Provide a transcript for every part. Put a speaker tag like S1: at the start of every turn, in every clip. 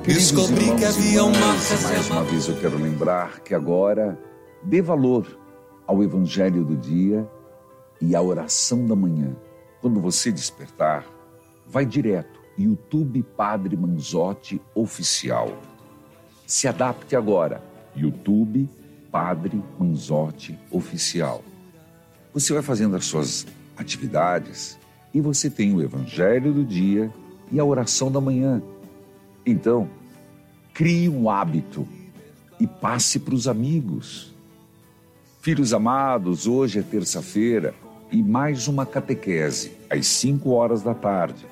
S1: Descobri que havia uma
S2: mais uma vez eu quero lembrar que agora dê valor ao Evangelho do dia e à oração da manhã. Quando você despertar, vai direto, YouTube Padre Manzotti Oficial. Se adapte agora, YouTube Padre Manzotti Oficial. Você vai fazendo as suas atividades e você tem o Evangelho do dia e a oração da manhã. Então, crie um hábito e passe para os amigos. Filhos amados, hoje é terça-feira e mais uma catequese, às 5 horas da tarde.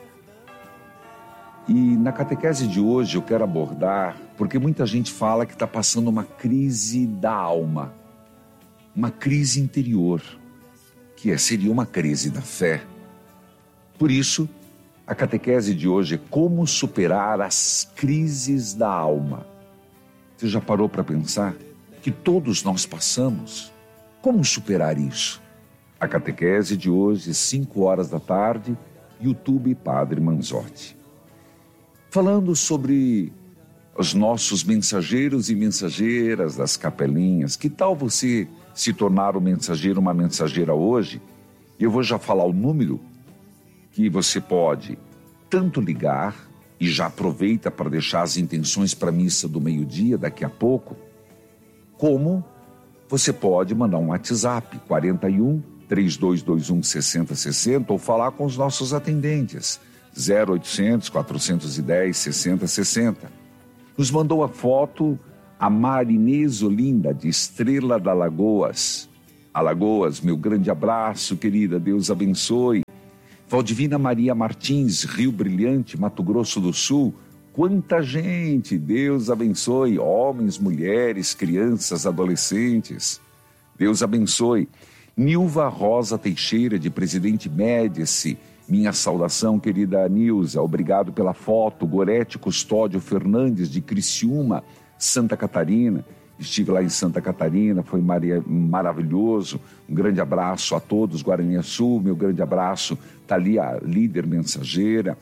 S2: E na catequese de hoje eu quero abordar, porque muita gente fala que está passando uma crise da alma, uma crise interior, que seria uma crise da fé. Por isso, a catequese de hoje é como superar as crises da alma. Você já parou para pensar que todos nós passamos? Como superar isso? A catequese de hoje, 5 horas da tarde, YouTube Padre Manzotti. Falando sobre os nossos mensageiros e mensageiras das capelinhas, que tal você se tornar um mensageiro, uma mensageira hoje? Eu vou já falar o número que você pode tanto ligar, e já aproveita para deixar as intenções para a missa do meio-dia daqui a pouco, como você pode mandar um WhatsApp 41 3221 6060 ou falar com os nossos atendentes 0800 410 6060. Nos mandou a foto a Marinês Olinda de Estrela da Alagoas. Alagoas, meu grande abraço, querida, Deus abençoe. Valdivina Maria Martins, Rio Brilhante, Mato Grosso do Sul. Quanta gente, Deus abençoe, homens, mulheres, crianças, adolescentes. Deus abençoe. Nilva Rosa Teixeira, de Presidente Médici, minha saudação, querida Nilza, obrigado pela foto. Gorete Custódio Fernandes, de Criciúma, Santa Catarina. Estive lá em Santa Catarina, foi maravilhoso. Um grande abraço a todos, Guarani Sul, meu grande abraço. Está ali a líder mensageira.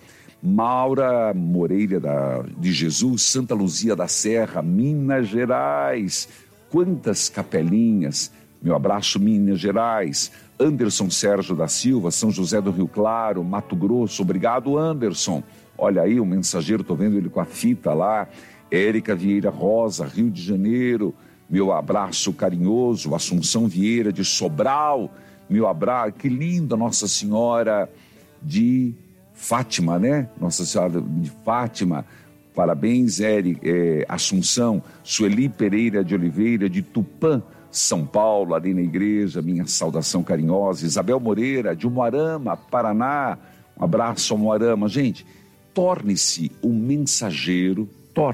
S2: Maura Moreira de Jesus, Santa Luzia da Serra, Minas Gerais. Quantas capelinhas. Meu abraço, Minas Gerais. Anderson Sérgio da Silva, São José do Rio Claro, Mato Grosso. Obrigado, Anderson. Olha aí, o mensageiro, estou vendo ele com a fita lá. Érica Vieira Rosa, Rio de Janeiro, meu abraço carinhoso. Assunção Vieira de Sobral, meu abraço, que linda, Nossa Senhora de Fátima, né? Nossa Senhora de Fátima, parabéns, Assunção. Sueli Pereira de Oliveira, de Tupã, São Paulo, ali na igreja, minha saudação carinhosa. Isabel Moreira, de Umuarama, Paraná, um abraço ao Umuarama. Gente, torne-se um mensageiro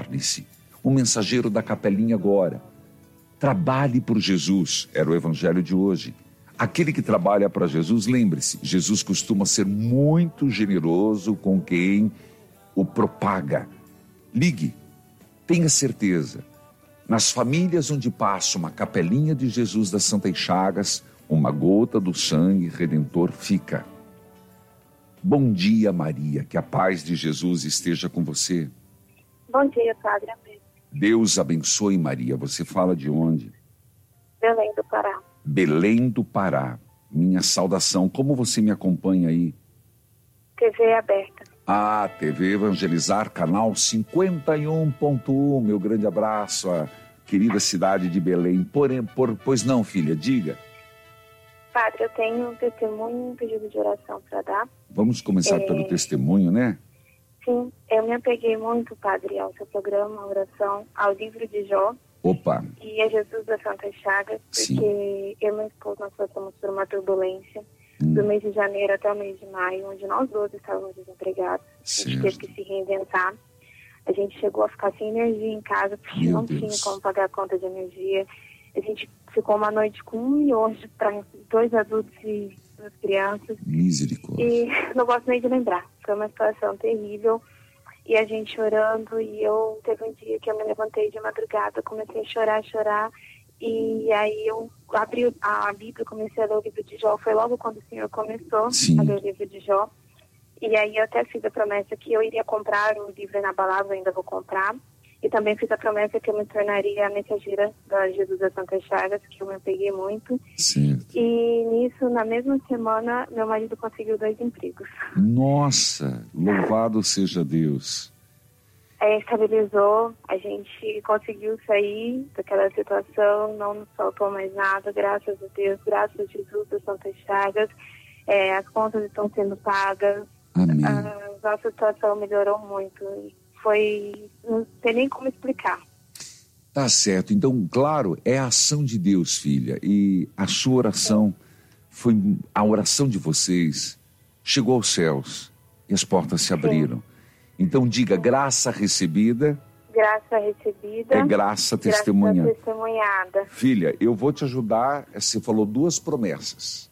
S2: da capelinha agora. Trabalhe por Jesus, era o evangelho de hoje. Aquele que trabalha para Jesus, lembre-se, Jesus costuma ser muito generoso com quem o propaga. Ligue, tenha certeza, nas famílias onde passa uma capelinha de Jesus das Santas Chagas, uma gota do sangue redentor fica. Bom dia, Maria, que a paz de Jesus esteja com você.
S3: Bom dia, Padre. Amém.
S2: Deus abençoe, Maria. Você fala de onde?
S3: Belém do Pará.
S2: Belém do Pará. Minha saudação. Como você me acompanha aí?
S3: TV aberta.
S2: Ah, TV Evangelizar, canal 51.1. Meu grande abraço à querida cidade de Belém. Pois não, filha, diga.
S3: Padre, eu tenho um testemunho, um pedido de oração para dar.
S2: Vamos começar pelo testemunho, né?
S3: Sim, eu me apeguei muito, Padre, ao seu programa, à oração, ao livro de Jó.
S2: Opa!
S3: E a Jesus das Santas Chagas, porque
S2: Sim.
S3: Eu e meu esposo, nós passamos por uma turbulência do mês de janeiro até o mês de maio, onde nós dois estávamos desempregados.
S2: Certo.
S3: A gente teve que se reinventar. A gente chegou a ficar sem energia em casa, porque
S2: Meu
S3: não
S2: Deus.
S3: tinha como pagar a conta de energia. A gente ficou uma noite com um miojo para 2 adultos e 2 crianças.
S2: Misericórdia.
S3: E não gosto nem de lembrar. Foi uma situação terrível. E a gente chorando. E eu teve um dia que eu me levantei de madrugada, comecei a chorar. E aí eu abri a Bíblia, comecei a ler o livro de Jó. Foi logo quando o Senhor começou
S2: Sim.
S3: a ler o livro de Jó. E aí eu até fiz a promessa que eu iria comprar o livro Inabalável, ainda vou comprar. E também fiz a promessa que eu me tornaria a mensageira da Jesus das Santas Chagas, que eu me apeguei muito.
S2: Sim.
S3: E nisso, na mesma semana, meu marido conseguiu 2 empregos.
S2: Nossa, louvado seja Deus.
S3: Estabilizou, a gente conseguiu sair daquela situação, não nos faltou mais nada, graças a Deus, graças a Jesus das Santas Chagas. As contas estão sendo pagas.
S2: Amém.
S3: A nossa situação melhorou muito. Não tem nem como explicar.
S2: Tá certo. Então, claro, é a ação de Deus, filha. E a sua oração a oração de vocês chegou aos céus e as portas se abriram. Então, diga, graça recebida.
S3: Graça recebida.
S2: É graça testemunhada.
S3: Graça testemunhada.
S2: Filha, eu vou te ajudar. Você falou 2 promessas.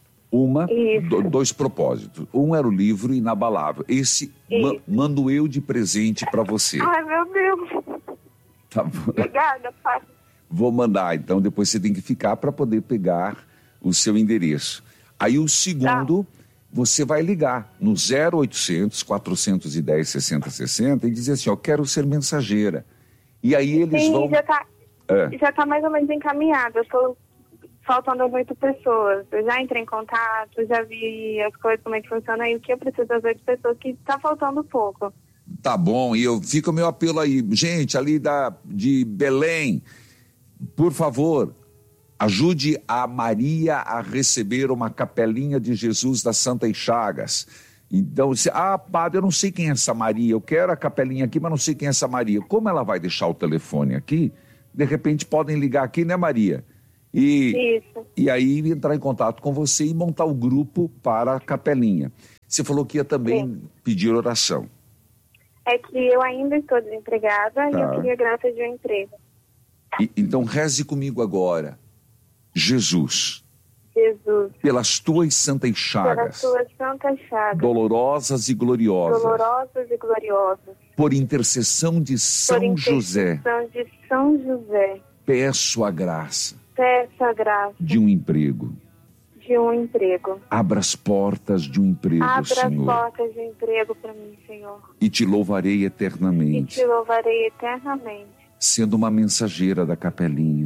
S2: 2 propósitos. Um era o livro Inabalável. Esse mando eu de presente para você.
S3: Ai, meu Deus.
S2: Tá bom.
S3: Obrigada, pai.
S2: Vou mandar, então depois você tem que ficar para poder pegar o seu endereço. Aí o segundo, você vai ligar no 0800 410 6060 e dizer assim, quero ser mensageira. E aí eles vão...
S3: já tá mais ou menos encaminhado. Eu tô faltando 8 pessoas. Eu já entrei em contato, já vi as coisas, como é que funciona, e o que eu preciso das 8 pessoas, que tá faltando pouco.
S2: Tá bom, e fica o meu apelo aí. Gente, ali de Belém, por favor, ajude a Maria a receber uma capelinha de Jesus das Santas Chagas. Então, padre, eu não sei quem é essa Maria, eu quero a capelinha aqui, mas não sei quem é essa Maria. Como ela vai deixar o telefone aqui, de repente podem ligar aqui, né, Maria? E aí entrar em contato com você e montar o grupo para a capelinha. Você falou que ia também pedir oração.
S3: É que eu ainda estou desempregada e eu queria graça de um emprego.
S2: Então reze comigo agora. Jesus,
S3: pelas
S2: tuas santas chagas, dolorosas e gloriosas, por intercessão de São José, peço a graça de um emprego. Abra as portas de um emprego, Senhor.
S3: Abra as portas de um emprego para mim, Senhor.
S2: E te louvarei eternamente. Sendo uma mensageira da capelinha.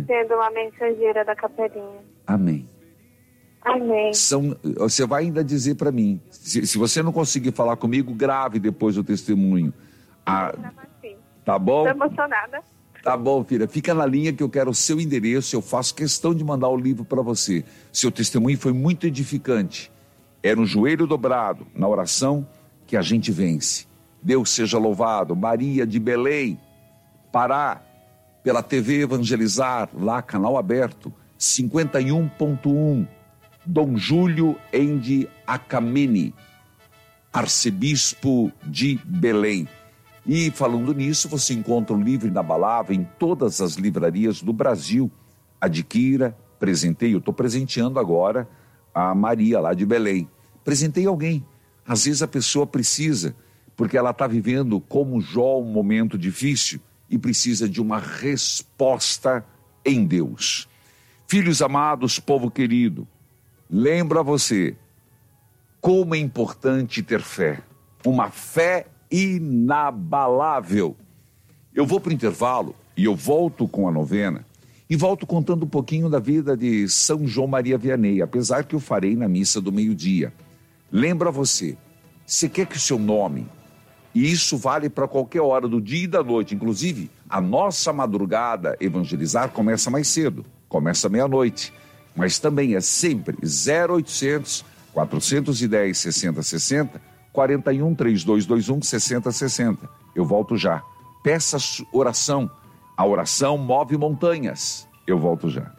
S2: Amém.
S3: Amém.
S2: Você vai ainda dizer para mim, se você não conseguir falar comigo, grave depois o testemunho. Tá bom?
S3: Estou emocionada.
S2: Tá bom, filha. Fica na linha que eu quero o seu endereço. Eu faço questão de mandar o livro para você. Seu testemunho foi muito edificante. É no joelho dobrado, na oração, que a gente vence. Deus seja louvado. Maria de Belém, Pará, pela TV Evangelizar, lá, canal aberto, 51.1, Dom Júlio Endi Acamene, arcebispo de Belém. E falando nisso, você encontra o livro Inabalável em todas as livrarias do Brasil. Adquira, presenteie. Eu estou presenteando agora a Maria lá de Belém. Presentei alguém. Às vezes a pessoa precisa, porque ela está vivendo como Jó um momento difícil e precisa de uma resposta em Deus. Filhos amados, povo querido, lembra você como é importante ter fé. Uma fé inabalável. Eu vou para o intervalo e eu volto com a novena e volto contando um pouquinho da vida de São João Maria Vianney, apesar que eu farei na missa do meio-dia. Lembra você quer que o seu nome, e isso vale para qualquer hora do dia e da noite, inclusive a nossa madrugada Evangelizar começa mais cedo, começa meia-noite, mas também é sempre 0800 410 6060, 41 3221 6060. Eu volto já. Peça oração. A oração move montanhas. Eu volto já.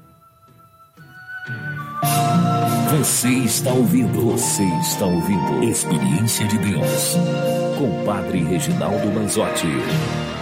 S4: Você está ouvindo Experiência de Deus com Padre Reginaldo Manzotti.